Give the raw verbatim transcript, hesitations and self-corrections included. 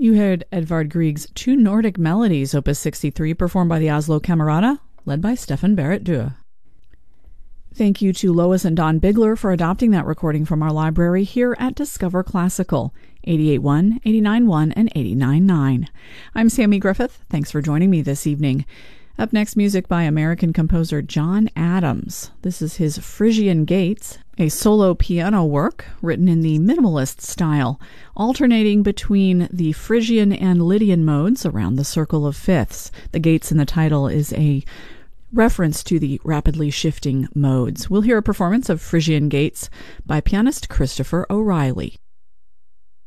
You heard Edvard Grieg's Two Nordic Melodies, Opus sixty-three, performed by the Oslo Camerata, led by Stefan Barrett Due. Thank you to Lois and Don Bigler for adopting that recording from our library here at Discover Classical, eighty-eight point one, eighty-nine point one, and eighty-nine point nine. I'm Sammy Griffith. Thanks for joining me this evening. Up next, music by American composer John Adams. This is his Phrygian Gates, a solo piano work written in the minimalist style, alternating between the Phrygian and Lydian modes around the circle of fifths. The Gates in the title is a reference to the rapidly shifting modes. We'll hear a performance of Phrygian Gates by pianist Christopher O'Reilly.